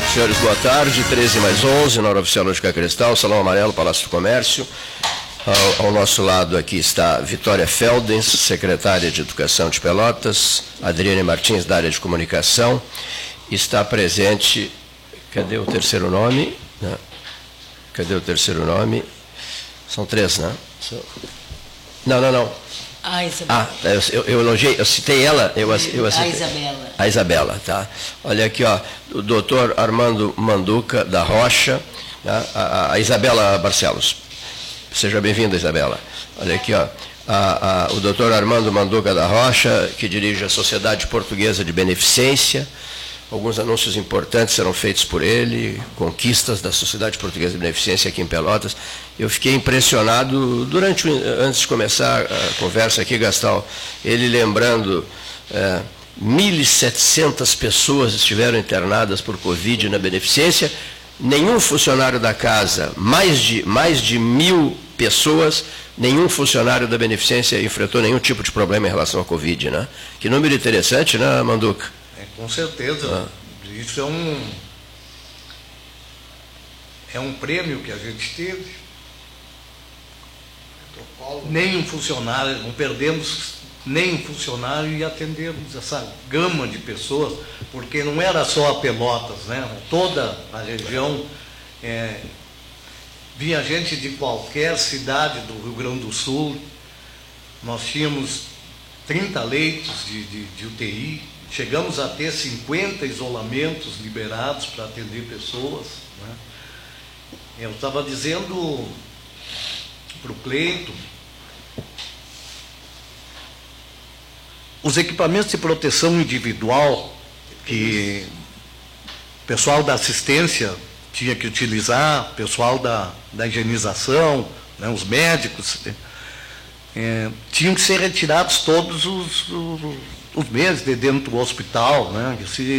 Senhores, boa tarde. 13+11, na hora oficial Lógica Cristal, Salão Amarelo, Palácio do Comércio. Ao nosso lado aqui está Vitória Feldens, secretária de Educação de Pelotas, Adriane Martins, da área de comunicação. Está presente, cadê o terceiro nome? Cadê o terceiro nome? São três, né? Não. A Isabela. Eu elogiei, eu citei ela, eu citei. A Isabela. A Isabela, tá. Olha aqui, ó, o doutor Armando Manduca da Rocha, tá? A Isabela Barcelos. Seja bem-vinda, Isabela. Olha aqui, ó, o doutor Armando Manduca da Rocha, que dirige a Sociedade Portuguesa de Beneficência. Alguns anúncios importantes serão feitos por ele, conquistas da Sociedade Portuguesa de Beneficência aqui em Pelotas. Eu fiquei impressionado, antes de começar a conversa aqui, Gastal, ele lembrando, 1.700 pessoas estiveram internadas por Covid na Beneficência, nenhum funcionário da casa, mais de 1.000 pessoas, nenhum funcionário da Beneficência enfrentou nenhum tipo de problema em relação à Covid, né? Que número interessante, né, Manduca? Com certeza. Isso é um prêmio que a gente teve. Nem um funcionário, não perdemos nem um funcionário e atendemos essa gama de pessoas, porque não era só a Pelotas, né? Toda a região, vinha gente de qualquer cidade do Rio Grande do Sul. Nós tínhamos 30 leitos de UTI. Chegamos a ter 50 isolamentos liberados para atender pessoas, né? Eu estava dizendo para o Cleito, os equipamentos de proteção individual que o pessoal da assistência tinha que utilizar, o pessoal da higienização, né, os médicos, tinham que ser retirados todos os meses de dentro do hospital, né?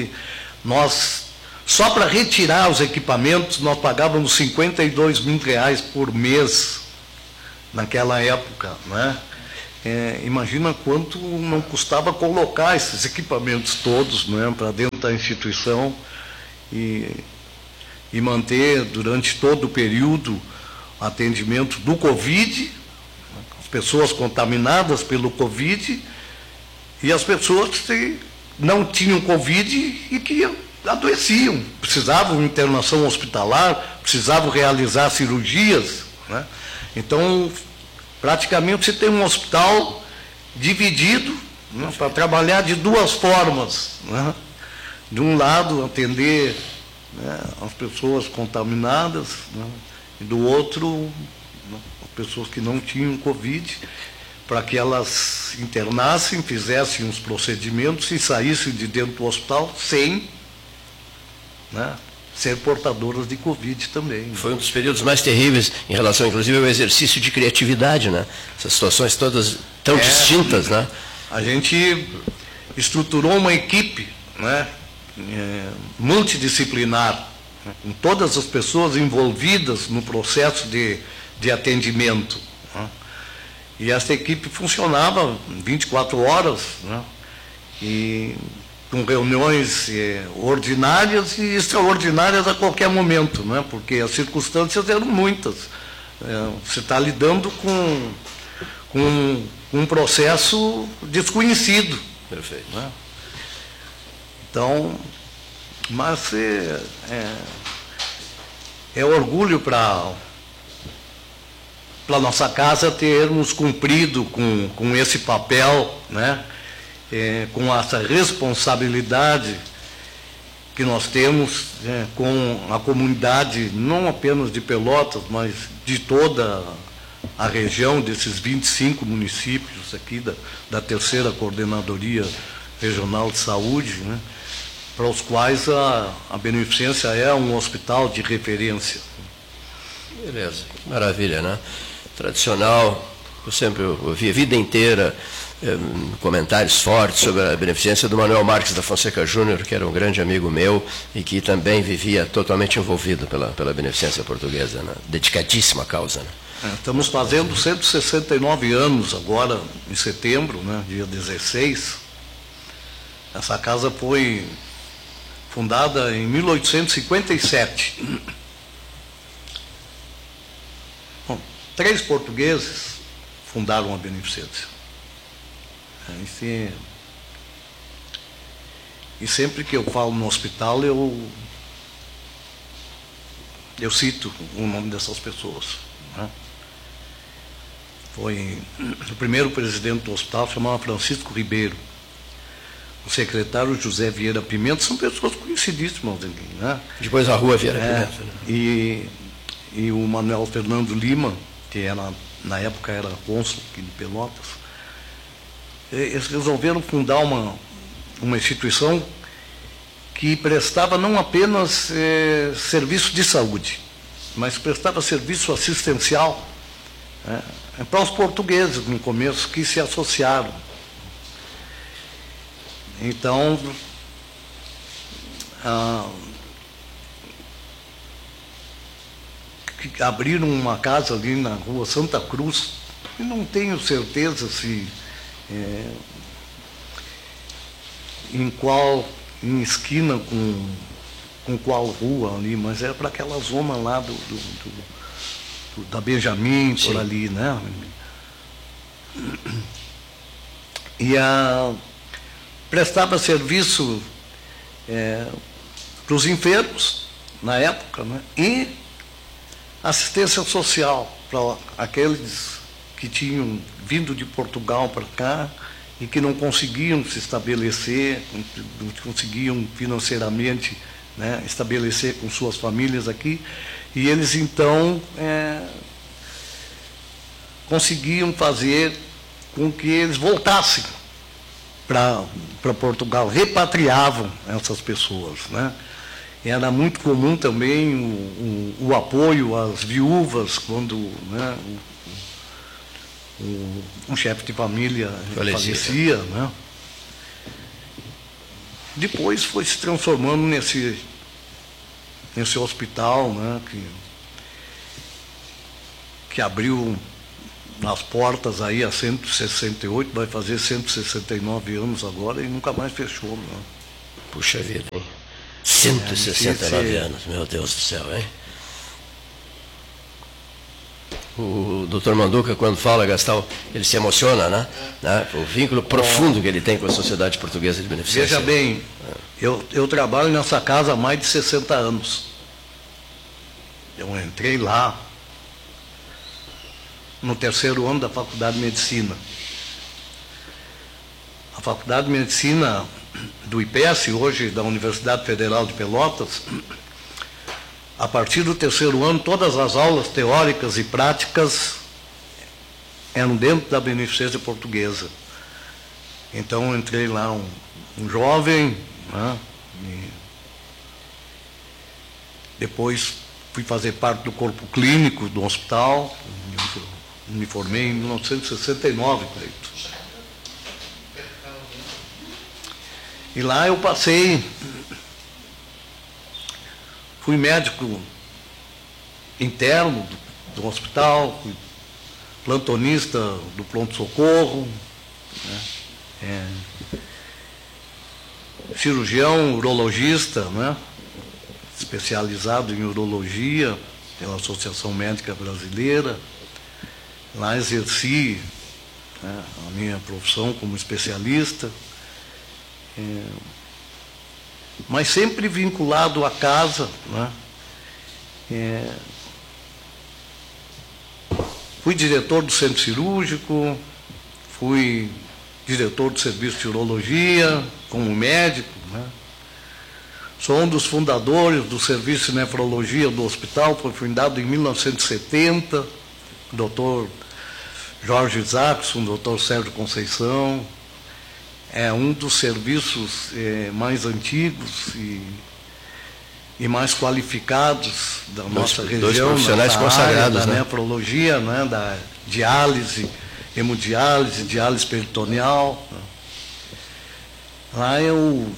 Só para retirar os equipamentos, nós pagávamos R$52 mil por mês naquela época, né? Imagina quanto não custava colocar esses equipamentos todos, né, para dentro da instituição e manter durante todo o período o atendimento do Covid, as pessoas contaminadas pelo Covid, e as pessoas que não tinham Covid e que adoeciam, precisavam de internação hospitalar, precisavam realizar cirurgias, né? Então, praticamente você tem um hospital dividido, né, para trabalhar de duas formas, né? De um lado, atender, né, as pessoas contaminadas, né, e do outro, né, as pessoas que não tinham Covid, para que elas internassem, fizessem os procedimentos e saíssem de dentro do hospital sem, né, ser portadoras de Covid também. Foi um dos períodos mais terríveis em relação, inclusive, ao exercício de criatividade, né? Essas situações todas tão distintas, né? A gente estruturou uma equipe, né, multidisciplinar, né, com todas as pessoas envolvidas no processo de atendimento, né? E essa equipe funcionava 24 horas, né, e com reuniões ordinárias e extraordinárias a qualquer momento, né, porque as circunstâncias eram muitas. Você está lidando com um processo desconhecido. Perfeito. Né? Então, mas é orgulho para nossa casa termos cumprido com esse papel, né? Com essa responsabilidade que nós temos, com a comunidade, não apenas de Pelotas, mas de toda a região, desses 25 municípios aqui da terceira Coordenadoria Regional de Saúde, né? Para os quais a Beneficência é um hospital de referência. Beleza, maravilha, né? Tradicional, eu sempre ouvi a vida inteira comentários fortes sobre a beneficência do Manuel Marques da Fonseca Júnior, que era um grande amigo meu e que também vivia totalmente envolvido pela beneficência portuguesa, né? Dedicadíssima causa, né? Estamos fazendo 169 anos agora, em setembro, né, dia 16. Essa casa foi fundada em 1857. Bom, 3 portugueses fundaram a Beneficência. E sempre que eu falo no hospital, eu cito o nome dessas pessoas, né? O primeiro presidente do hospital chamava Francisco Ribeiro. O secretário José Vieira Pimenta, são pessoas conhecidíssimas aqui, né? Depois a rua Vieira Pimenta. E o Manuel Fernando Lima, que na época era cônsul aqui de Pelotas, eles resolveram fundar uma instituição que prestava não apenas serviço de saúde, mas prestava serviço assistencial para os portugueses, no começo, que se associaram. Então, abriram uma casa ali na rua Santa Cruz, e não tenho certeza se em esquina com qual rua ali, mas era para aquela zona lá da Benjamin, por ali, né? E prestava serviço para os enfermos, na época, né? E assistência social para aqueles que tinham vindo de Portugal para cá e que não conseguiam se estabelecer, não conseguiam financeiramente, né, estabelecer com suas famílias aqui, e eles então conseguiam fazer com que eles voltassem para Portugal, repatriavam essas pessoas, né? Era muito comum também o apoio às viúvas quando, né, um chefe de família falecia, né? Depois foi se transformando nesse hospital, né, que abriu as portas aí a 168, vai fazer 169 anos agora e nunca mais fechou, né? Puxa vida, hein? 169 anos, meu Deus do céu, hein? O doutor Manduca, quando fala, Gastão, ele se emociona, né? O vínculo profundo que ele tem com a Sociedade Portuguesa de Beneficência. Veja bem, eu trabalho nessa casa há mais de 60 anos. Eu entrei lá no 3º ano da Faculdade de Medicina. A Faculdade de Medicina do IPES, hoje da Universidade Federal de Pelotas, a partir do 3º ano, todas as aulas teóricas e práticas eram dentro da Beneficência Portuguesa. Então, eu entrei lá um jovem, né, e depois fui fazer parte do corpo clínico do hospital, me formei em 1969, Cleito. E lá eu fui médico interno do hospital, fui plantonista do pronto-socorro, né? Cirurgião, urologista, né? Especializado em urologia pela Associação Médica Brasileira. Lá exerci, né, a minha profissão como especialista. Mas sempre vinculado à casa, né? Fui diretor do centro cirúrgico, fui diretor do serviço de urologia, como médico, né? Sou um dos fundadores do serviço de nefrologia do hospital, foi fundado em 1970, doutor Jorge Jackson, doutor Sérgio Conceição. É um dos serviços mais antigos e mais qualificados da nossa região. Dois profissionais consagrados, da né? nefrologia, né? Da diálise, hemodiálise, diálise peritoneal. Lá eu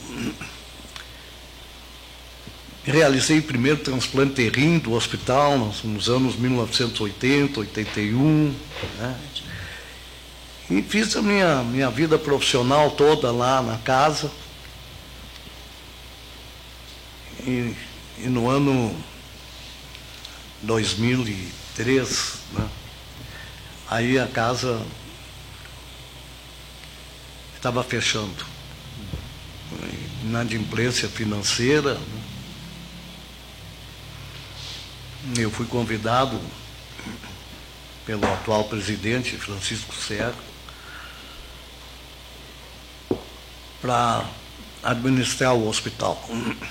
realizei o primeiro transplante de rim do hospital nos anos 1980, 81, né? E fiz a minha vida profissional toda lá na casa. E no ano 2003, né, aí a casa estava fechando. Inadimplência financeira. Eu fui convidado pelo atual presidente, Francisco Serra, para administrar o hospital.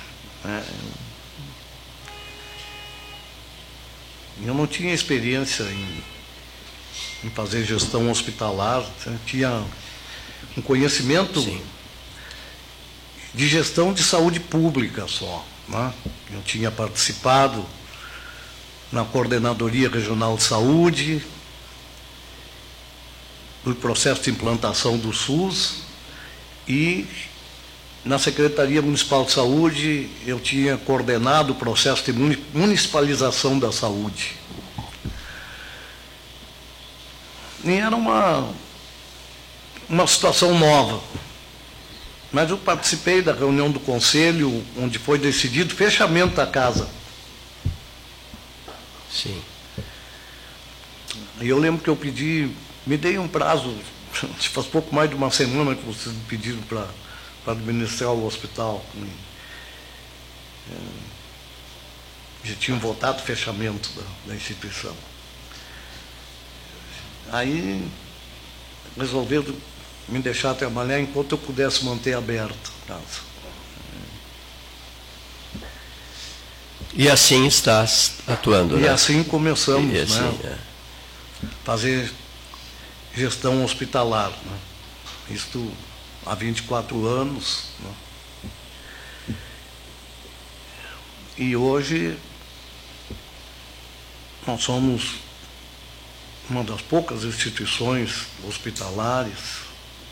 Eu não tinha experiência em fazer gestão hospitalar, tinha um conhecimento Sim. de gestão de saúde pública só, né? Eu tinha participado na Coordenadoria Regional de Saúde, do processo de implantação do SUS, e na Secretaria Municipal de Saúde eu tinha coordenado o processo de municipalização da saúde. E era uma situação nova. Mas eu participei da reunião do conselho, onde foi decidido o fechamento da casa. Sim. E eu lembro que eu pedi, me dei um prazo, faz pouco mais de uma semana que vocês me pediram para administrar o hospital. Já tinham votado o fechamento da instituição. Aí resolveram me deixar trabalhar enquanto eu pudesse manter aberta a casa. E assim estás atuando, E né? assim começamos, E assim, né? Fazer gestão hospitalar, né? Isto há 24 anos. Né? E hoje nós somos uma das poucas instituições hospitalares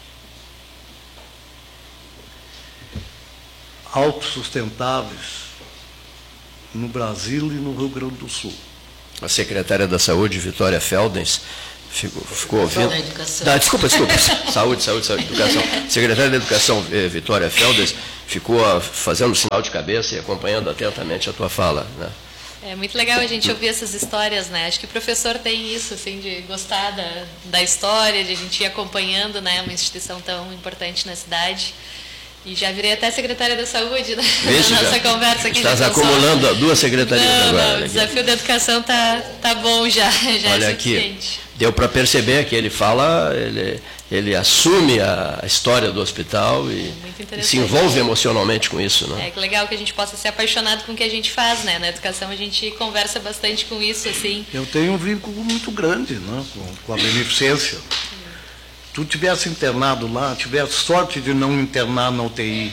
autossustentáveis no Brasil e no Rio Grande do Sul. A secretária da Saúde, Vitória Feldens, ficou ouvindo... Da Educação. Desculpa. Saúde, Educação. Secretária da Educação, Vitória Feldens, ficou fazendo sinal de cabeça e acompanhando atentamente a tua fala, né? É muito legal a gente ouvir essas histórias, né? Acho que o professor tem isso, assim, de gostar da história, de a gente ir acompanhando, né, uma instituição tão importante na cidade. E já virei até secretária da Saúde, né? Na nossa conversa aqui. Estás acumulando duas secretarias agora. Não, o desafio da educação tá bom já Olha é aqui, suficiente. deu para perceber que ele fala, ele assume a história do hospital e se envolve emocionalmente com isso, né? É que legal que a gente possa ser apaixonado com o que a gente faz, né? Na educação a gente conversa bastante com isso, assim. Eu tenho um vínculo muito grande, né, com a beneficência. Tu tivesse internado lá, tivesse sorte de não internar na UTI.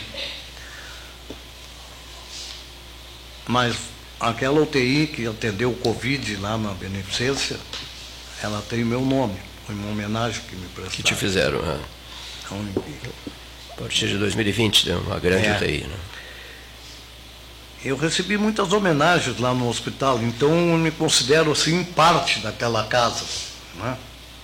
Mas aquela UTI que atendeu o Covid lá na beneficência, ela tem meu nome, foi uma homenagem que me prestaram. Que te fizeram, né? Então, A partir de 2020, deu uma grande UTI, né? eu recebi muitas homenagens lá no hospital, então eu me considero assim parte daquela casa, né?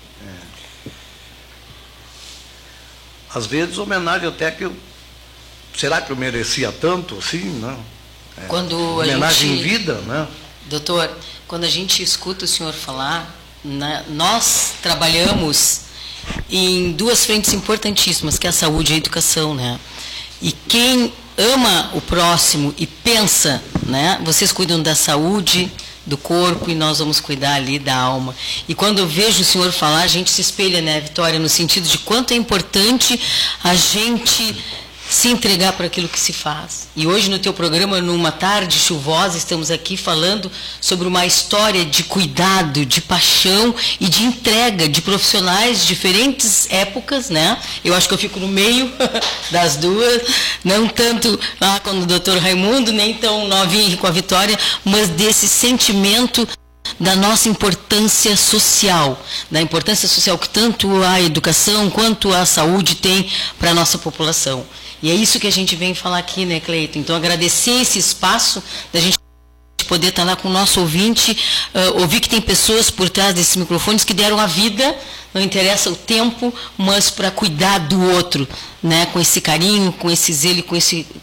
Às vezes homenagem até que eu... Será que eu merecia tanto assim, né? Quando homenagem em vida, né? Doutor, quando a gente escuta o senhor falar, né, nós trabalhamos em duas frentes importantíssimas, que é a saúde e a educação, né? E quem ama o próximo e pensa, né? Vocês cuidam da saúde, do corpo, e nós vamos cuidar ali da alma. E quando eu vejo o senhor falar, a gente se espelha, né, Vitória, no sentido de quanto é importante a gente se entregar para aquilo que se faz. E hoje no teu programa, numa tarde chuvosa, estamos aqui falando sobre uma história de cuidado, de paixão e de entrega de profissionais de diferentes épocas, né? Eu acho que eu fico no meio das duas, não tanto lá com o doutor Raimundo, nem tão novinho com a Vitória, mas desse sentimento da nossa importância social, da importância social que tanto a educação quanto a saúde tem para a nossa população. E é isso que a gente vem falar aqui, né, Cleiton? Então, agradecer esse espaço da gente poder estar lá com o nosso ouvinte, ouvir que tem pessoas por trás desses microfones que deram a vida, não interessa o tempo, mas para cuidar do outro, né, com esse carinho, com esse zelo, com esse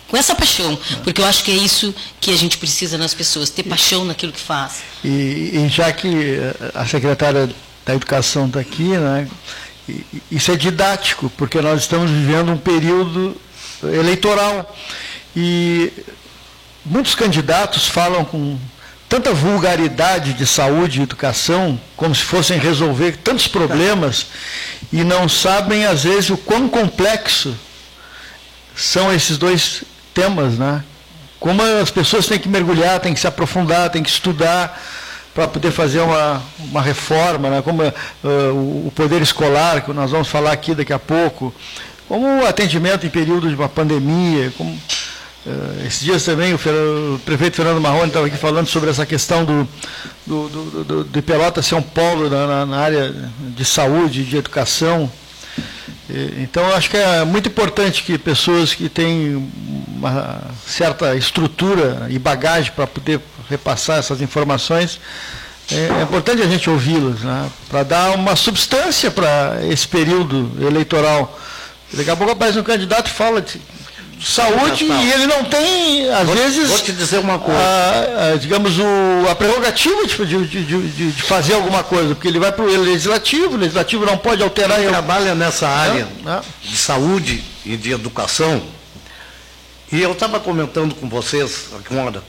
com essa paixão, porque eu acho que é isso que a gente precisa nas pessoas, ter paixão naquilo que faz. E já que a secretária da Educação está aqui, né, isso é didático, porque nós estamos vivendo um período eleitoral e muitos candidatos falam com tanta vulgaridade de saúde e educação, como se fossem resolver tantos problemas, e não sabem, às vezes, o quão complexo são esses dois temas, né? Como as pessoas têm que mergulhar, têm que se aprofundar, têm que estudar para poder fazer uma reforma, né? Como o poder escolar, que nós vamos falar aqui daqui a pouco, como o atendimento em período de uma pandemia, como... Esses dias também o prefeito Fernando Marrone estava aqui falando sobre essa questão de Pelotas ser um polo na área de saúde, de educação. Então, eu acho que é muito importante que pessoas que têm uma certa estrutura e bagagem para poder repassar essas informações, é importante a gente ouvi-las, né, para dar uma substância para esse período eleitoral. Daqui a pouco aparece um candidato e fala de saúde e ele não tem, às vezes, vou te dizer uma coisa. Digamos, a prerrogativa de fazer alguma coisa, porque ele vai para o legislativo não pode alterar. Ele trabalha nessa área de saúde e de educação, e eu estava comentando com vocês agora,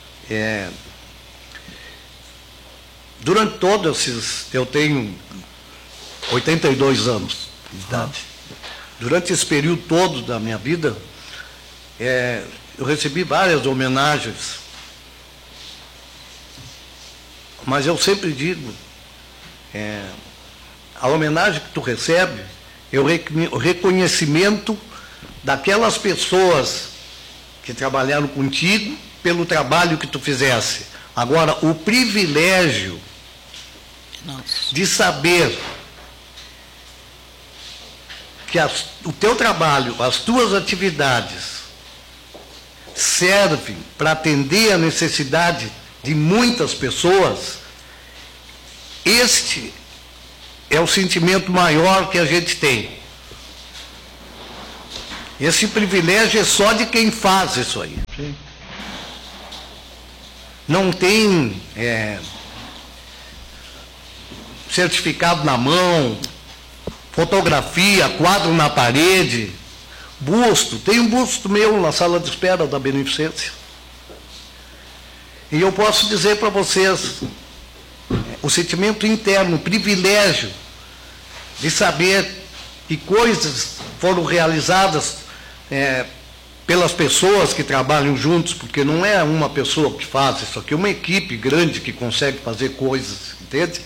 durante todos esses, eu tenho 82 anos de idade, durante esse período todo da minha vida, eu recebi várias homenagens, mas eu sempre digo, a homenagem que tu recebe é o reconhecimento daquelas pessoas que trabalharam contigo pelo trabalho que tu fizesse. Agora, o privilégio de saber que o teu trabalho, as tuas atividades, servem para atender a necessidade de muitas pessoas, este é o sentimento maior que a gente tem. Esse privilégio é só de quem faz isso aí. Sim. Não tem certificado na mão, fotografia, quadro na parede, busto. Tem um busto meu na sala de espera da Beneficência. E eu posso dizer para vocês, o sentimento interno, o privilégio de saber que coisas foram realizadas pelas pessoas que trabalham juntos, porque não é uma pessoa que faz isso aqui, é uma equipe grande que consegue fazer coisas, entende?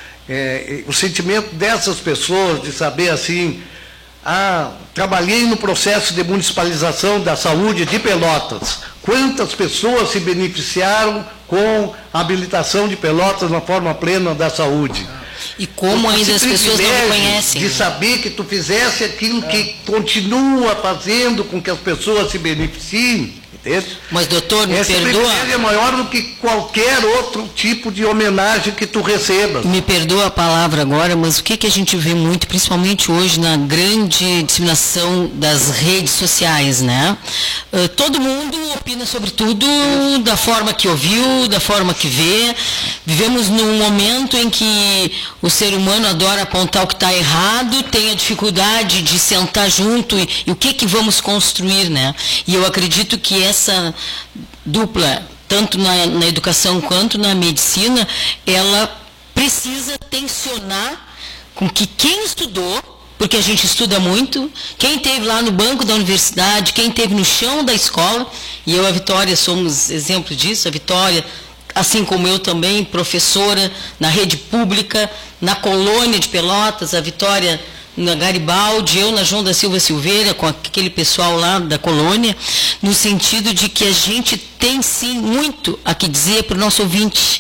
O sentimento dessas pessoas de saber assim, trabalhei no processo de municipalização da saúde de Pelotas. Quantas pessoas se beneficiaram com a habilitação de Pelotas na forma plena da saúde? E como ainda as pessoas não reconhecem. De saber que tu fizesse aquilo que continua fazendo com que as pessoas se beneficiem. Entende? Mas, doutor, me perdoa. Esse privilégio é maior do que qualquer outro tipo de homenagem que tu recebas. Me perdoa a palavra agora, mas o que a gente vê muito, principalmente hoje, na grande disseminação das redes sociais, né? Todo mundo opina sobre tudo da forma que ouviu, da forma que vê. Vivemos num momento em que o ser humano adora apontar o que está errado, tem a dificuldade de sentar junto e o que vamos construir, né? E eu acredito que essa dupla, tanto na educação quanto na medicina, ela precisa tensionar com que quem estudou, porque a gente estuda muito, quem esteve lá no banco da universidade, quem esteve no chão da escola, e eu e a Vitória somos exemplo disso, a Vitória, assim como eu também, professora na rede pública, na colônia de Pelotas, a Vitória na Garibaldi, eu na João da Silva Silveira, com aquele pessoal lá da colônia, no sentido de que a gente tem sim muito a que dizer para o nosso ouvinte.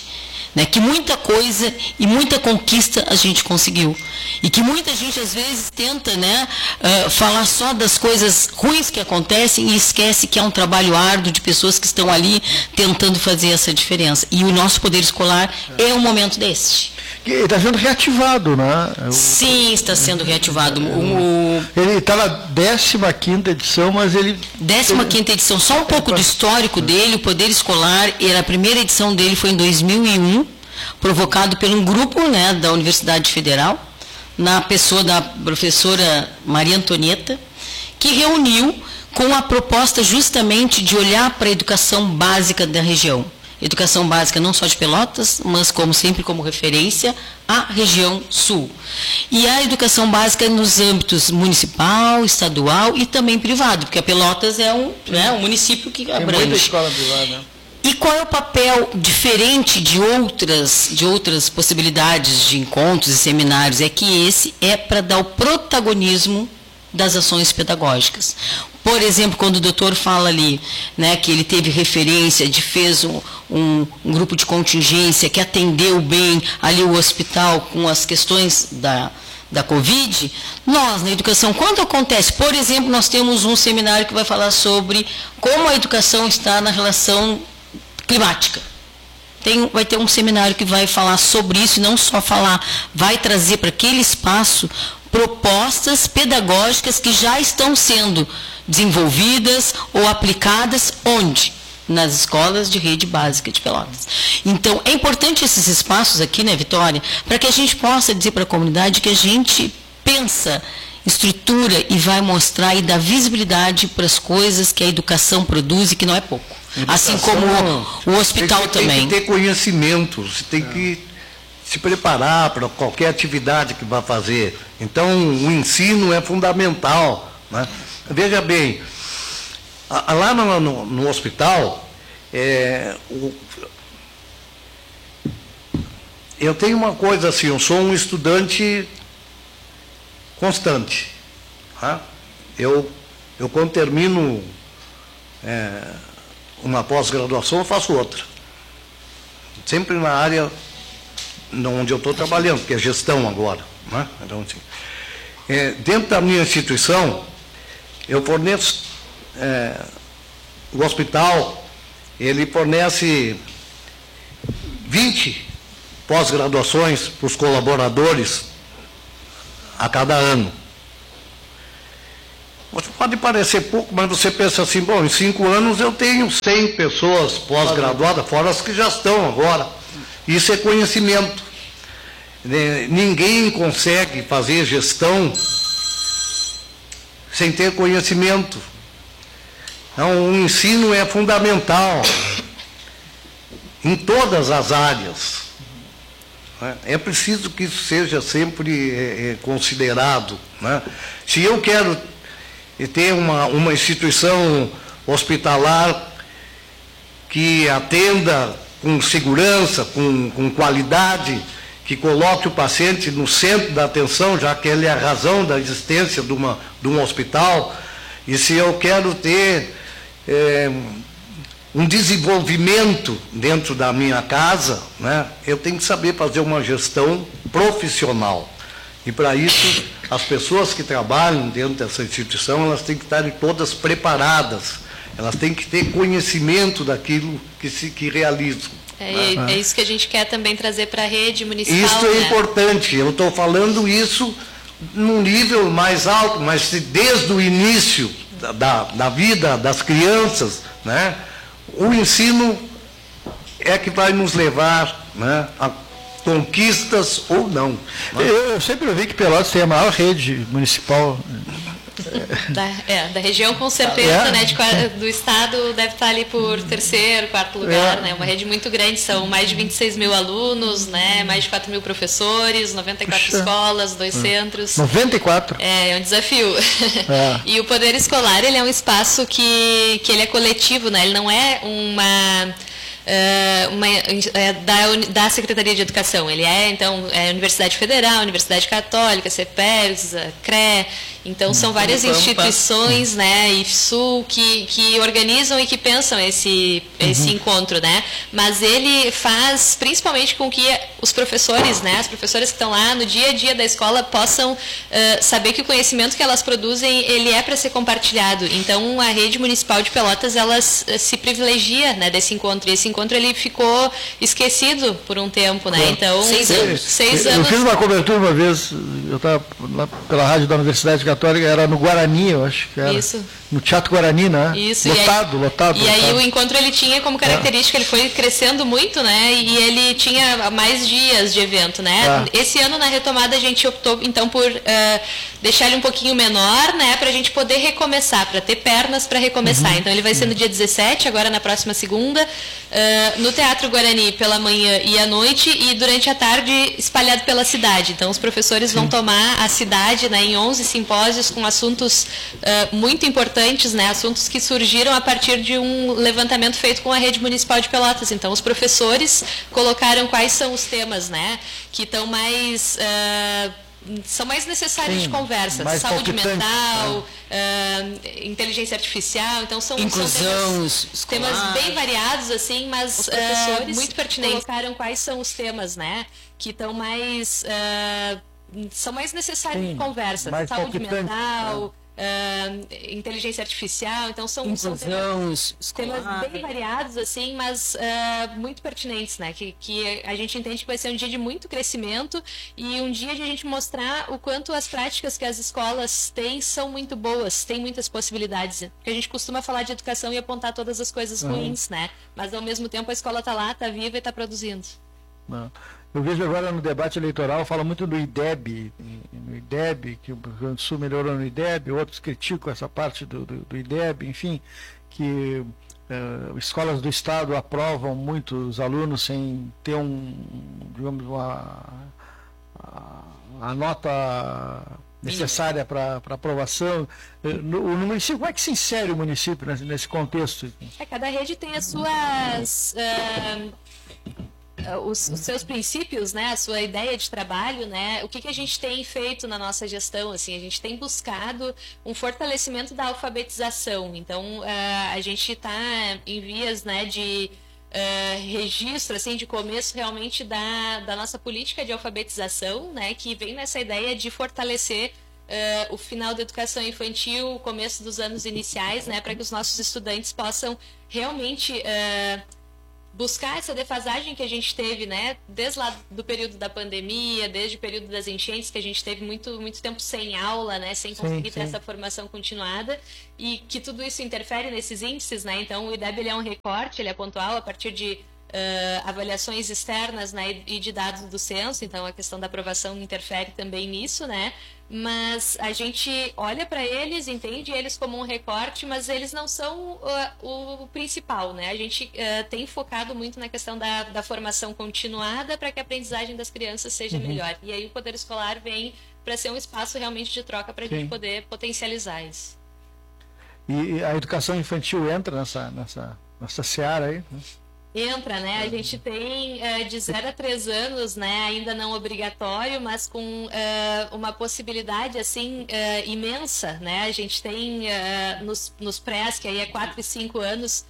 né, que muita coisa e muita conquista a gente conseguiu. E que muita gente, às vezes, tenta, né, falar só das coisas ruins que acontecem e esquece que é um trabalho árduo de pessoas que estão ali tentando fazer essa diferença. E o nosso poder escolar é um momento desse. Está sendo reativado, né? Sim, está sendo reativado. Ele está na 15ª edição, mas ele... 15ª edição. Só um pouco do histórico dele, o Poder Escolar, a primeira edição dele foi em 2001, provocado por um grupo, né, da Universidade Federal, na pessoa da professora Maria Antonieta, que reuniu com a proposta justamente de olhar para a educação básica da região. Educação básica não só de Pelotas, mas como sempre como referência à região sul. E a educação básica nos âmbitos municipal, estadual e também privado, porque a Pelotas é um município que abrange. Tem muita escola privada. E qual é o papel diferente de outras possibilidades de encontros e seminários? É que esse é para dar o protagonismo das ações pedagógicas. Por exemplo, quando o doutor fala ali, né, que ele teve referência, fez um grupo de contingência que atendeu bem ali o hospital com as questões da Covid, nós, na educação, quando acontece, por exemplo, nós temos um seminário que vai falar sobre como a educação está na relação climática. Vai ter um seminário que vai falar sobre isso, e não só falar, vai trazer para aquele espaço propostas pedagógicas que já estão sendo desenvolvidas ou aplicadas onde? Nas escolas de rede básica de Pelotas. Então, é importante esses espaços aqui, né, Vitória, para que a gente possa dizer para a comunidade que a gente pensa, estrutura e vai mostrar e dar visibilidade para as coisas que a educação produz e que não é pouco. Assim como o hospital também. Tem que ter conhecimento, você tem que se preparar para qualquer atividade que vai fazer. Então, o ensino é fundamental, né? Veja bem, lá no hospital, eu tenho uma coisa assim, eu sou um estudante constante. Tá? Eu quando termino uma pós-graduação, eu faço outra. Sempre na área onde eu estou trabalhando, que é gestão agora. Né? Então, assim, dentro da minha instituição, eu forneço, o hospital, ele fornece 20 pós-graduações para os colaboradores a cada ano. Pode parecer pouco, mas você pensa assim, bom, em 5 anos eu tenho 100 pessoas pós-graduadas, fora as que já estão agora. Isso é conhecimento. Ninguém consegue fazer gestão sem ter conhecimento. Então, o ensino é fundamental em todas as áreas. É preciso que isso seja sempre considerado. Né? Se eu quero ter uma instituição hospitalar que atenda com segurança, com qualidade, que coloque o paciente no centro da atenção, já que ele é a razão da existência de um hospital, e se eu quero ter um desenvolvimento dentro da minha casa, né, eu tenho que saber fazer uma gestão profissional. E para isso, as pessoas que trabalham dentro dessa instituição, elas têm que estar todas preparadas, elas têm que ter conhecimento daquilo que realizam. É isso que a gente quer também trazer para a rede municipal. Isso é importante, eu estou falando isso num nível mais alto, mas desde o início da vida das crianças, né, o ensino é que vai nos levar, né, a conquistas ou não. Eu sempre ouvi que Pelotas tem a maior rede municipal. Da região, com certeza, né, do estado deve estar ali por 3º, 4º lugar, né, uma rede muito grande, são mais de 26 mil alunos, né, mais de 4 mil professores, 94 escolas, 2 centros. 94? É um desafio. E o poder escolar, ele é um espaço que ele é coletivo, né, ele não é da Secretaria de Educação, ele então, Universidade Federal, Universidade Católica, CEPERS, CRE, Então são várias instituições, né, IFSU, que organizam e que pensam esse encontro, né? Mas ele faz principalmente com que os professores, né, as professoras que estão lá no dia a dia da escola possam saber que o conhecimento que elas produzem, ele é para ser compartilhado. Então a rede municipal de Pelotas, ela se privilegia, né, desse encontro. E esse encontro ele ficou esquecido por um tempo, né? Então 6 anos. Eu fiz uma cobertura uma vez, eu estava lá pela rádio da Universidade Católica, era no Guarani, eu acho que era. Isso. No Teatro Guarani, né? Isso. Lotado. E aí o encontro ele tinha como característica, ele foi crescendo muito, né? E ele tinha mais dias de evento, né? Esse ano, na retomada, a gente optou, então, por deixar ele um pouquinho menor, né? Para a gente poder recomeçar, para ter pernas para recomeçar. Então, ele vai ser no dia 17, agora na próxima segunda, no Teatro Guarani, pela manhã e à noite, e durante a tarde, espalhado pela cidade. Então, os professores vão tomar a cidade, né, em 11 simpósios com assuntos muito importantes, né? Assuntos que surgiram a partir de um levantamento feito com a Rede Municipal de Pelotas. Então, os professores colocaram quais são os temas, né, que estão mais... são mais necessários de conversa, saúde mental, inteligência artificial, então são temas bem variados, assim, mas os professores muito pertinentes. Colocaram quais são os temas, né, que estão mais são mais necessários de conversa, saúde mental, inteligência artificial, então são temas bem variados, assim, mas muito pertinentes, né? Que a gente entende que vai ser um dia de muito crescimento e um dia de a gente mostrar o quanto as práticas que as escolas têm são muito boas, têm muitas possibilidades. Porque a gente costuma falar de educação e apontar todas as coisas ruins, né? Mas ao mesmo tempo a escola está lá, está viva e está produzindo. Eu vejo agora no debate eleitoral, fala muito do IDEB, que o Rio Grande do Sul melhorou no IDEB, outros criticam essa parte do IDEB, enfim, que escolas do Estado aprovam muitos alunos sem ter digamos, a nota necessária para aprovação. No município, como é que se insere o município nesse contexto? Cada rede tem as suas... os seus princípios, né, a sua ideia de trabalho, né, o que a gente tem feito na nossa gestão, assim, a gente tem buscado um fortalecimento da alfabetização, então a gente está em vias, né, de registro, assim, de começo realmente da nossa política de alfabetização, né, que vem nessa ideia de fortalecer o final da educação infantil, o começo dos anos iniciais, né, para que os nossos estudantes possam realmente buscar essa defasagem que a gente teve, né, desde lá do período da pandemia, desde o período das enchentes, que a gente teve muito tempo sem aula, né, sem conseguir ter essa formação continuada, e que tudo isso interfere nesses índices, né, então o IDEB ele é um recorte, ele é pontual a partir de avaliações externas, né, e de dados do censo, então a questão da aprovação interfere também nisso, né, mas a gente olha para eles, entende eles como um recorte, mas eles não são o principal, né, a gente tem focado muito na questão da formação continuada para que a aprendizagem das crianças seja melhor, e aí o poder escolar vem para ser um espaço realmente de troca para a gente poder potencializar isso. E a educação infantil entra nessa seara aí, né? Entra, né? A gente tem de 0 a 3 anos, né? Ainda não obrigatório, mas com uma possibilidade assim imensa, né? A gente tem nos prés, que aí é 4 e 5 anos,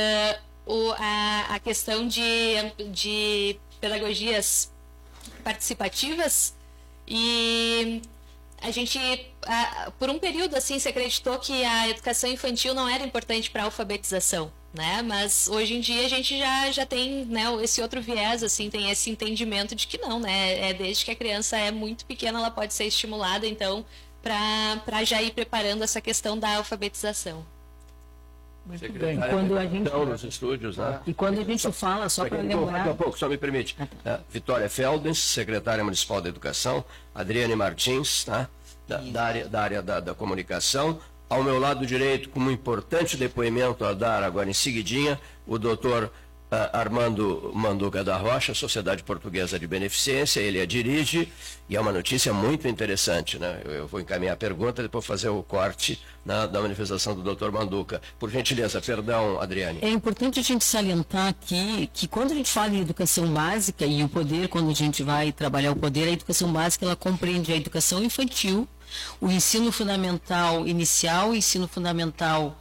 a questão de pedagogias participativas, e a gente, por um período assim, se acreditou que a educação infantil não era importante para a alfabetização, né? Mas hoje em dia a gente já tem, né, esse outro viés, assim, tem esse entendimento de que não, né? Desde que a criança é muito pequena, ela pode ser estimulada, então, para já ir preparando essa questão da alfabetização. Muito bem. Quando a gente nos estúdios, né? E quando a gente fala, só para lembrar... Daqui a pouco, só me permite. Vitória Feldens, secretária municipal da Educação, Adriane Martins, tá? da área da comunicação. Ao meu lado direito, com um importante depoimento a dar agora em seguidinha, o doutor Armando Manduca da Rocha, Sociedade Portuguesa de Beneficência, ele a dirige, e é uma notícia muito interessante, né? Eu vou encaminhar a pergunta, depois fazer o corte da manifestação do doutor Manduca. Por gentileza, perdão, Adriane. É importante a gente salientar aqui que quando a gente fala em educação básica, e o poder, quando a gente vai trabalhar o poder, a educação básica, ela compreende a educação infantil, o ensino fundamental inicial, o ensino fundamental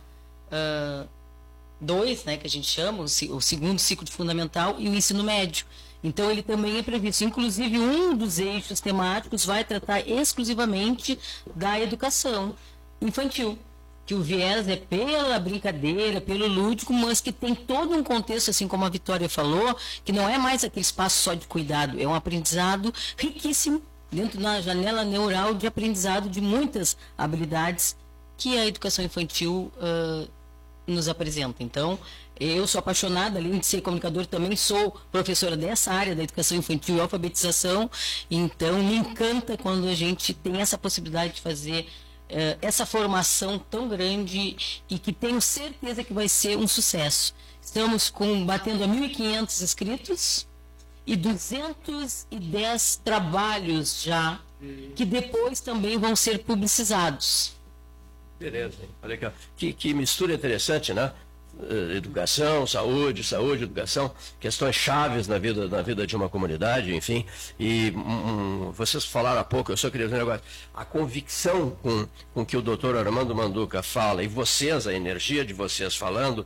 2, né, que a gente chama, o segundo ciclo de fundamental, e o ensino médio. Então, ele também é previsto. Inclusive, um dos eixos temáticos vai tratar exclusivamente da educação infantil, que o viés é pela brincadeira, pelo lúdico, mas que tem todo um contexto, assim como a Vitória falou, que não é mais aquele espaço só de cuidado, é um aprendizado riquíssimo, dentro da janela neural de aprendizado de muitas habilidades que a educação infantil nos apresenta. Então, eu sou apaixonada, além de ser comunicadora, também sou professora dessa área da educação infantil e alfabetização, então me encanta quando a gente tem essa possibilidade de fazer essa formação tão grande e que tenho certeza que vai ser um sucesso. Estamos batendo a 1.500 inscritos e 210 trabalhos já, que depois também vão ser publicizados. Beleza, olha aqui, que mistura interessante, né? Educação, saúde, educação, questões chaves na vida de uma comunidade, enfim. E vocês falaram há pouco, eu só queria dizer um negócio, a convicção com que o doutor Armando Manduca fala, e vocês, a energia de vocês falando,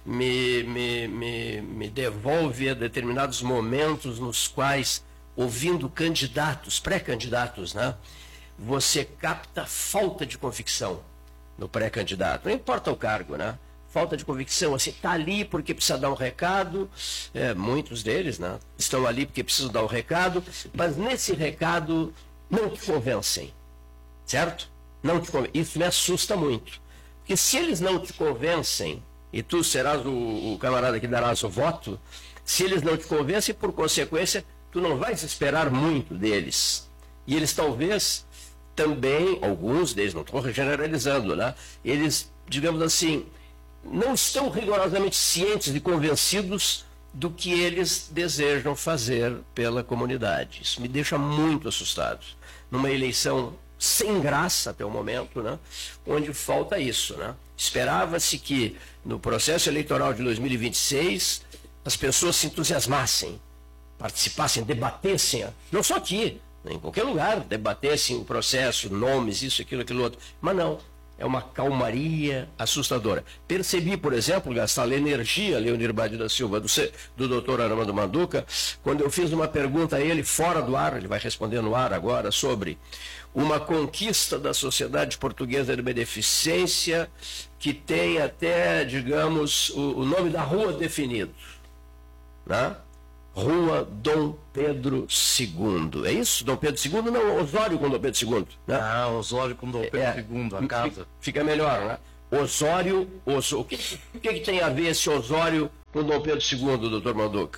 me devolve a determinados momentos nos quais, ouvindo candidatos, pré-candidatos, né? Você capta falta de convicção no pré-candidato, não importa o cargo, né? Falta de convicção, assim, está ali porque precisa dar um recado, muitos deles, né? Estão ali porque precisam dar um recado, mas nesse recado não te convencem, certo? Não te convencem. Isso me assusta muito, porque se eles não te convencem, e tu serás o camarada que darás o voto, se eles não te convencem, por consequência, tu não vais esperar muito deles. E eles talvez também, alguns deles, não estou generalizando, né? Eles, digamos assim, não estão rigorosamente cientes e convencidos do que eles desejam fazer pela comunidade. Isso me deixa muito assustado. Numa eleição sem graça até o momento, né? Onde falta isso, né? Esperava-se que no processo eleitoral de 2026 as pessoas se entusiasmassem, participassem, debatessem, não só aqui, em qualquer lugar, debatessem o processo, nomes, isso, aquilo outro, mas não, é uma calmaria assustadora. Percebi, por exemplo, gastar a energia, Leonir Bade da Silva, do doutor Armando Manduca, quando eu fiz uma pergunta a ele fora do ar, ele vai responder no ar agora, sobre uma conquista da Sociedade Portuguesa de Beneficência que tem até, digamos, o nome da rua definido, né? Rua Dom Pedro II. É isso? Dom Pedro II? Não, Osório com Dom Pedro II. Né? Ah, Osório com Dom Pedro II, a casa. Fica melhor, né? Osório. O que tem a ver esse Osório com Dom Pedro II, doutor Manduca?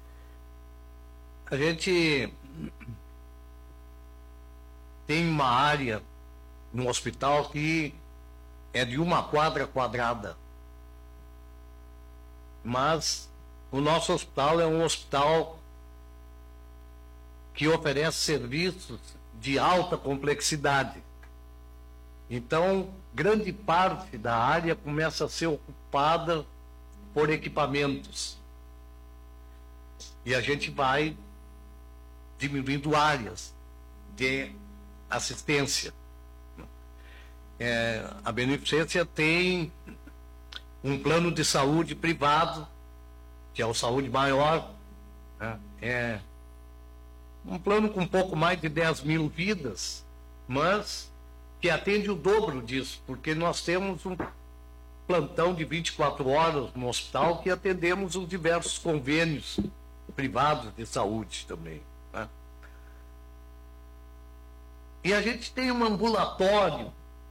A gente tem uma área no hospital que é de 1 quadra quadrada. Mas o nosso hospital é um hospital que oferece serviços de alta complexidade. Então, grande parte da área começa a ser ocupada por equipamentos. E a gente vai diminuindo áreas de assistência. A Beneficência tem um plano de saúde privado, que é o Saúde Maior, né? É um plano com um pouco mais de 10 mil vidas, mas que atende o dobro disso, porque nós temos um plantão de 24 horas no hospital que atendemos os diversos convênios privados de saúde também, né? E a gente tem um ambulatório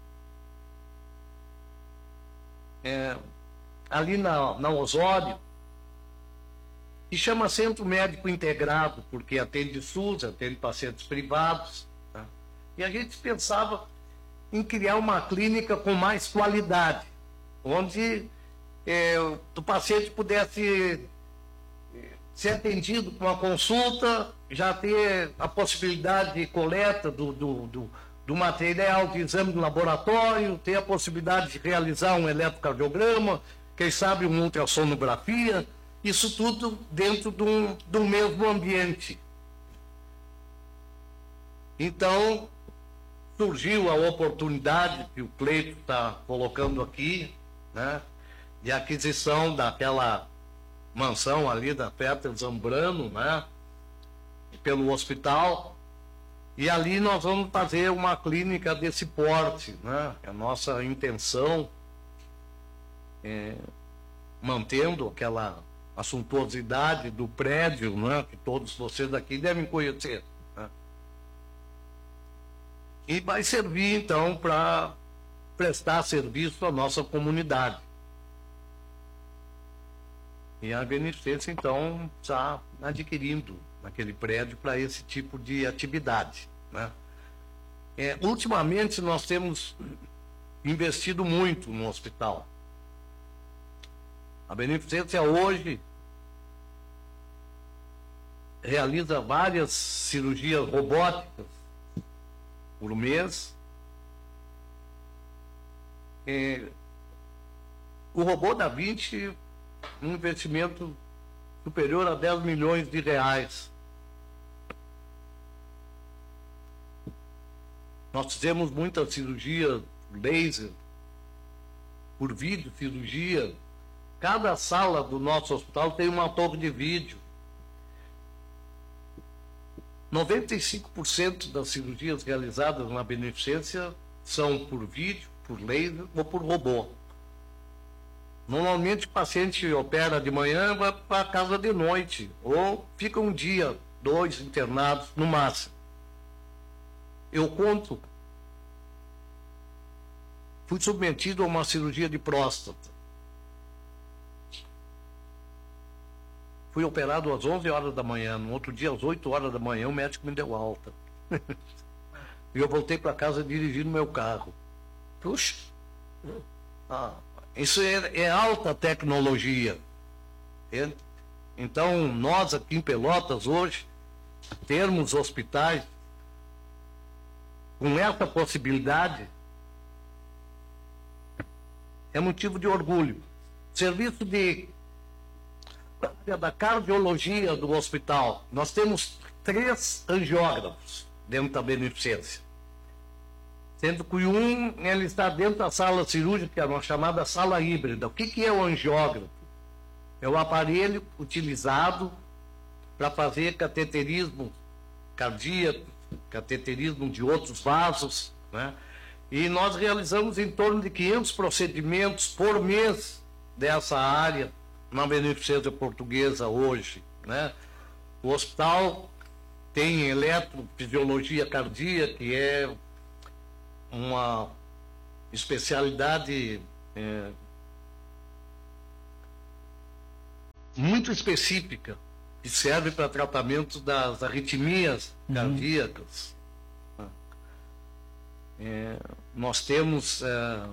ali na Osório, que chama Centro Médico Integrado, porque atende SUS, atende pacientes privados, tá? E a gente pensava em criar uma clínica com mais qualidade, onde o paciente pudesse ser atendido com uma consulta, já ter a possibilidade de coleta do material de exame do laboratório, ter a possibilidade de realizar um eletrocardiograma, quem sabe uma ultrassonografia, isso tudo dentro do mesmo ambiente. Então, surgiu a oportunidade que o Cleito está colocando aqui, né, de aquisição daquela mansão ali da Peter Zambrano, né, pelo hospital, e ali nós vamos fazer uma clínica desse porte, né, a nossa intenção mantendo aquela a suntuosidade do prédio, né, que todos vocês aqui devem conhecer, né? E vai servir então para prestar serviço à nossa comunidade. E a Beneficência então está adquirindo naquele prédio para esse tipo de atividade, né? Ultimamente nós temos investido muito no hospital. A Beneficência hoje realiza várias cirurgias robóticas por mês. O robô da Vinci, um investimento superior a 10 milhões de reais. Nós fizemos muita cirurgia laser, por vídeo cirurgia. Cada sala do nosso hospital tem uma torre de vídeo. 95% das cirurgias realizadas na Beneficência são por vídeo, por laser ou por robô. Normalmente o paciente opera de manhã e vai para casa de noite, ou fica um dia, 2 internados no máximo. Eu conto, fui submetido a uma cirurgia de próstata. Fui operado às 11 horas da manhã, no outro dia às 8 horas da manhã o médico me deu alta. E eu voltei para casa dirigindo meu carro. Puxa. Isso é alta tecnologia. Então, nós aqui em Pelotas hoje, termos hospitais com essa possibilidade, é motivo de orgulho. Serviço da cardiologia do hospital, nós temos 3 angiógrafos dentro da Beneficência, sendo que ele está dentro da sala cirúrgica, uma chamada sala híbrida. O que é o angiógrafo? É o aparelho utilizado para fazer cateterismo cardíaco, cateterismo de outros vasos, né? E nós realizamos em torno de 500 procedimentos por mês dessa área na Beneficência Portuguesa hoje, né? O hospital tem eletrofisiologia cardíaca, que é uma especialidade muito específica, que serve para tratamento das arritmias cardíacas. Nós temos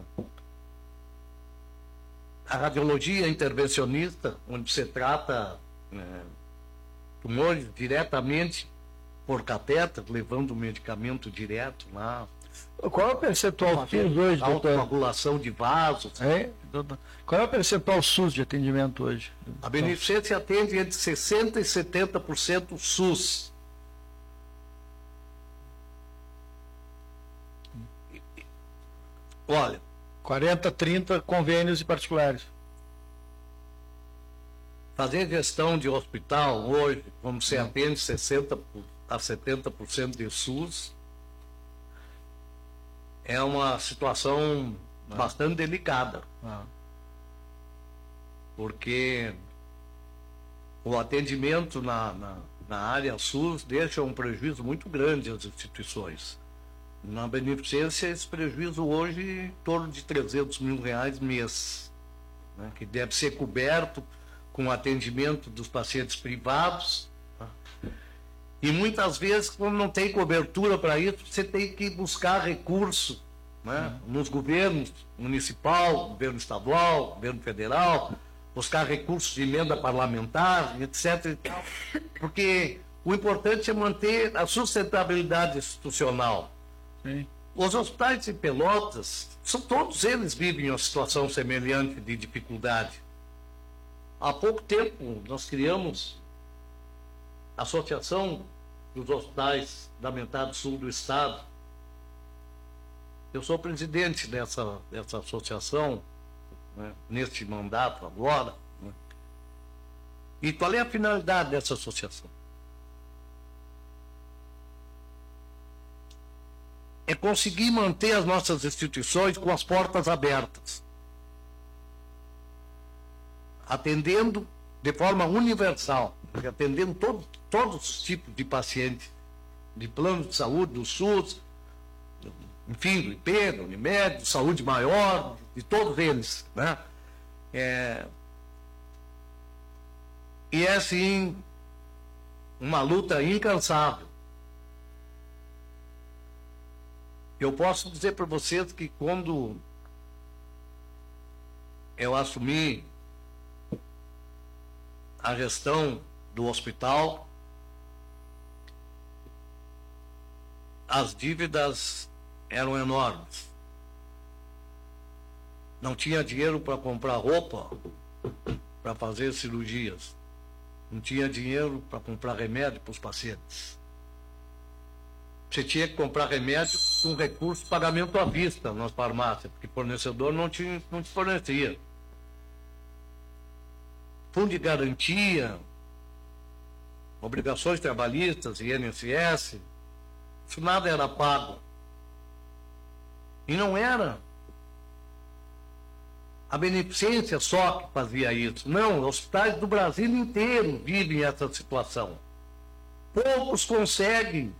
a radiologia intervencionista, onde se trata tumores diretamente por catéter, levando o medicamento direto lá. Qual é o percentual SUS hoje, doutor? Autocoagulação de vasos. Qual é o percentual SUS de atendimento hoje? A Beneficência atende entre 60% e 70% SUS. Olha, 40, 30 convênios e particulares. Fazer gestão de hospital hoje, como se atende 60% a 70% de SUS, é uma situação bastante delicada. Porque o atendimento na área SUS deixa um prejuízo muito grande às instituições. Na Beneficência, esse prejuízo hoje em torno de 300 mil reais mês, né, que deve ser coberto com o atendimento dos pacientes privados. E muitas vezes, quando não tem cobertura para isso, você tem que buscar recurso, né, nos governos municipal, governo estadual, governo federal, buscar recursos de emenda parlamentar, etc. E tal, porque o importante é manter a sustentabilidade institucional. Sim. Os hospitais de Pelotas, todos eles vivem uma situação semelhante de dificuldade. Há pouco tempo nós criamos a Associação dos Hospitais da Metade Sul do Estado, Eu sou presidente dessa associação, né, neste mandato agora, né? E qual é a finalidade dessa associação? É conseguir manter as nossas instituições com as portas abertas, atendendo de forma universal, atendendo todos os tipos de pacientes, de plano de saúde, do SUS, enfim, do IP, do Unimed, de saúde maior, de todos eles, né? E é, sim, uma luta incansável. Eu posso dizer para vocês que quando eu assumi a gestão do hospital, as dívidas eram enormes. Não tinha dinheiro para comprar roupa, para fazer cirurgias. Não tinha dinheiro para comprar remédio para os pacientes. Você tinha que comprar remédio com recurso de pagamento à vista nas farmácias, porque fornecedor não te fornecia. Fundo de garantia, obrigações trabalhistas, INSS, isso nada era pago. E não era a beneficência só que fazia isso. Não, hospitais do Brasil inteiro vivem essa situação. Poucos conseguem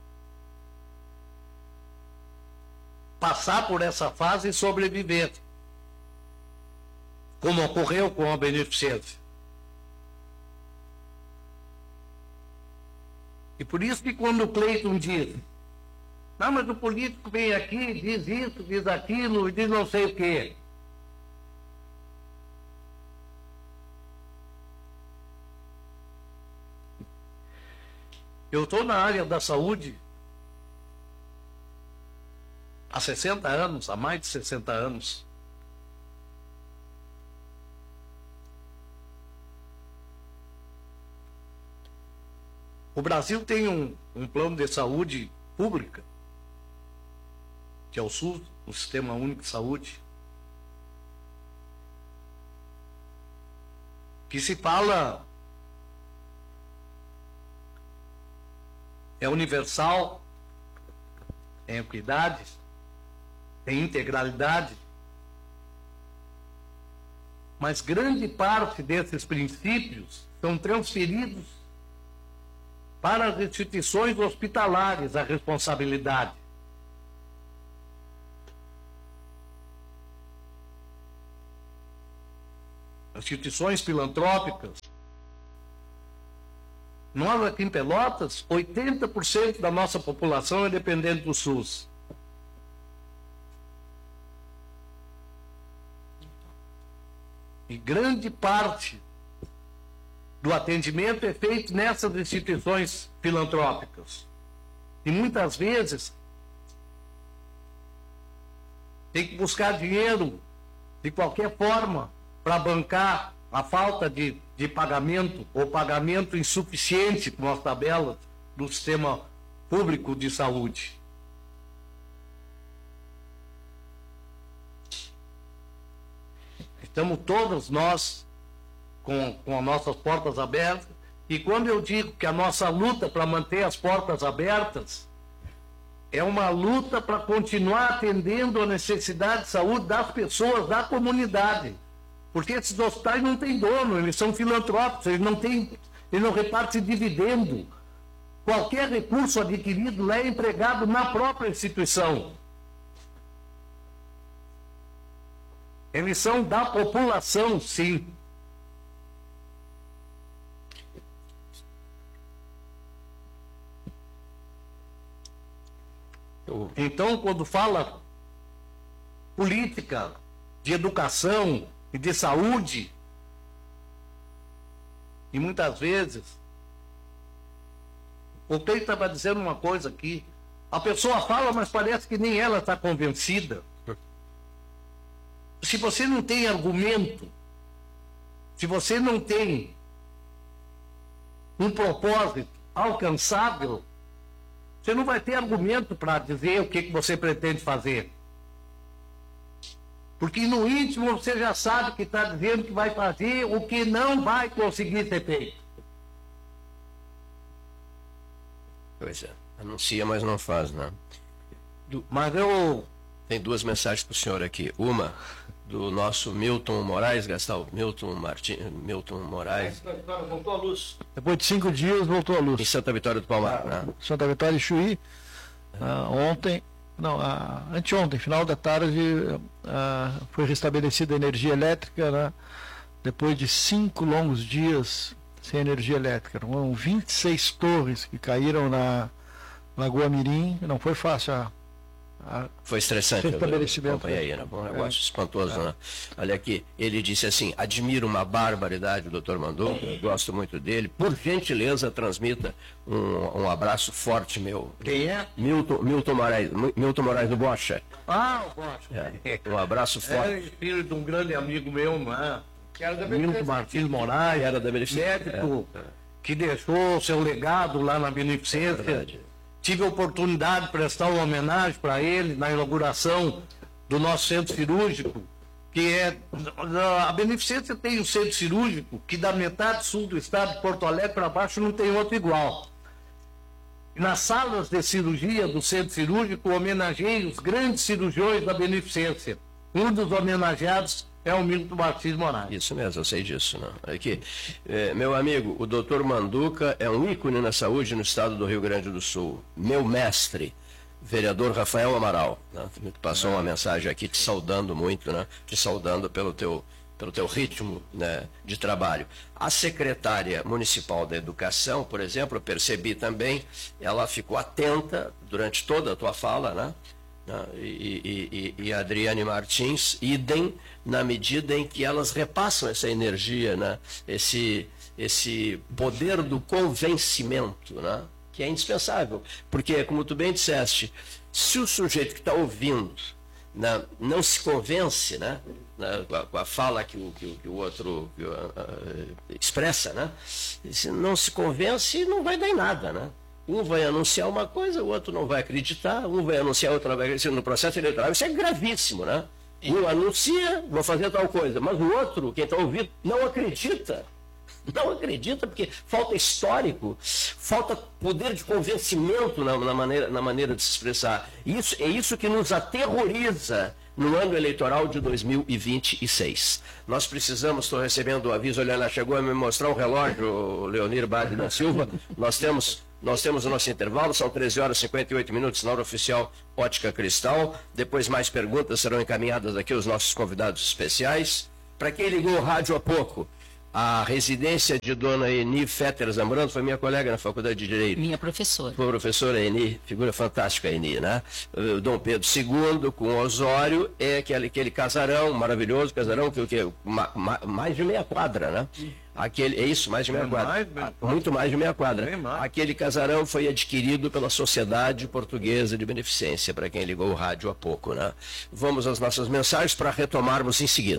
passar por essa fase e sobreviver, como ocorreu com a beneficência. E por isso que quando o Cleiton diz, não, mas o político vem aqui, diz isso, diz aquilo, diz não sei o quê. Eu estou na área da saúde há 60 anos, há mais de 60 anos. O Brasil tem um plano de saúde pública, que é o SUS, o Sistema Único de Saúde, que se fala é universal, tem equidade, tem integralidade, mas grande parte desses princípios são transferidos para as instituições hospitalares, a responsabilidade. Instituições filantrópicas. Nós aqui em Pelotas, 80% da nossa população é dependente do SUS. E grande parte do atendimento é feito nessas instituições filantrópicas. E muitas vezes tem que buscar dinheiro de qualquer forma para bancar a falta de pagamento ou pagamento insuficiente com as tabelas do sistema público de saúde. Estamos todos nós com as nossas portas abertas, e quando eu digo que a nossa luta para manter as portas abertas é uma luta para continuar atendendo a necessidade de saúde das pessoas, da comunidade. Porque esses hospitais não têm dono, eles são filantrópicos, eles não repartem dividendo. Qualquer recurso adquirido lá é empregado na própria instituição. Eles são da população, sim. Então, quando fala política de educação e de saúde, e muitas vezes, o Cleiton estava dizendo uma coisa aqui, a pessoa fala, mas parece que nem ela está convencida. Se você não tem argumento, se você não tem um propósito alcançável, você não vai ter argumento para dizer o que você pretende fazer. Porque no íntimo você já sabe que está dizendo que vai fazer o que não vai conseguir ser feito. Pois é, anuncia, mas não faz, né? Mas eu... Tem duas mensagens para o senhor aqui. Uma do nosso Milton Moraes, Gastal. Milton Moraes. Voltou à luz. Depois de 5 dias voltou à luz. Em Santa Vitória do Palmar, né? Santa Vitória e Chuí. Anteontem, final da tarde, foi restabelecida a energia elétrica, né? Depois de 5 longos dias sem energia elétrica. Foram 26 torres que caíram na Lagoa Mirim. Não foi fácil foi estressante, eu acompanhei, né? Um negócio espantoso, né? Olha aqui, ele disse assim: admiro uma barbaridade o doutor Manduca, gosto muito dele, por gentileza transmita um abraço forte meu. Quem é? Milton Moraes do Bocha. O Bocha. Um abraço forte. É filho de um grande amigo meu, né? Milton Martins Moraes, era da médico que deixou seu legado lá na Beneficência. Tive a oportunidade de prestar uma homenagem para ele na inauguração do nosso centro cirúrgico, que é... A Beneficência tem um centro cirúrgico que da metade sul do estado de Porto Alegre para baixo não tem outro igual. E nas salas de cirurgia do centro cirúrgico homenageei os grandes cirurgiões da Beneficência. Um dos homenageados é o Milton Martins Moraes. Isso mesmo, eu sei disso. Né? Aqui, meu amigo, o doutor Manduca é um ícone na saúde no estado do Rio Grande do Sul. Meu mestre, vereador Rafael Amaral, né? Passou uma mensagem aqui te saudando muito, né? Te saudando pelo teu ritmo, né, de trabalho. A secretária municipal da educação, por exemplo, eu percebi também, ela ficou atenta durante toda a tua fala, né? E a Adriane Martins, idem, na medida em que elas repassam essa energia, né? esse poder do convencimento, né? Que é indispensável, porque, como tu bem disseste, se o sujeito que está ouvindo, né, não se convence, né, com a fala que o outro expressa, né? Se não se convence, não vai dar em nada, né? Um vai anunciar uma coisa, o outro não vai acreditar, um vai anunciar, outra vai acreditar. No processo eleitoral isso é gravíssimo, né? Um anuncia, vou fazer tal coisa, mas o outro, quem está ouvindo, não acredita. Não acredita porque falta histórico, falta poder de convencimento na maneira de se expressar. É isso que nos aterroriza no ano eleitoral de 2026. Nós precisamos, estou recebendo o aviso, olha, ela chegou a me mostrar o relógio, Leonir Bade da Silva, nós temos o nosso intervalo, são 13 horas e 58 minutos na hora oficial Ótica Cristal. Depois mais perguntas serão encaminhadas aqui aos nossos convidados especiais. Para quem ligou o rádio há pouco, a residência de Dona Eni Fetter Zambrano foi minha colega na Faculdade de Direito. Minha professora. Foi a professora Eni, figura fantástica Eni, né? O Dom Pedro II com Osório é aquele casarão, maravilhoso casarão, mais de meia quadra, né? É isso, mais de meia quadra. Muito mais de meia quadra. Aquele casarão foi adquirido pela Sociedade Portuguesa de Beneficência, para quem ligou o rádio há pouco, né? Vamos às nossas mensagens para retomarmos em seguida.